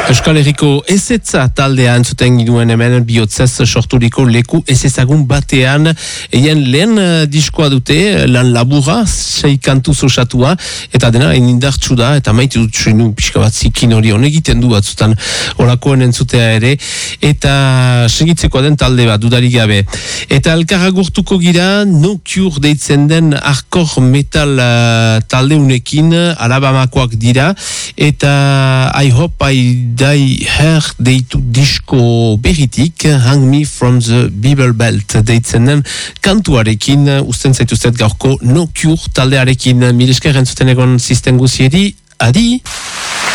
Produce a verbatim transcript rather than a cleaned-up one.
Euskal Herriko ezetza taldea entzuten giduen hemen bihotzez sorturiko leku ezezagun batean eien lehen uh, diskoa dute, lan labura, sei kantuz osatua, eta dena inindartsu da, eta maite dut soinu pixka bat zikin hori honegiten du batzutan orakoen entzutea ere, eta segitzeko den talde bat, dudarik gabe. Eta elkaragurtuko gira, No Cure deitzen den hardcore metal uh, taldeunekin, Alabamakoak dira, eta I Hope I Die Here deitu disko berritik, Hang Me From The Bible Belt deitzen den kantuarekin, usten zaituzet gaurko No Cure taldearekin, mil esker entzuten egon zisten guzieri, adi!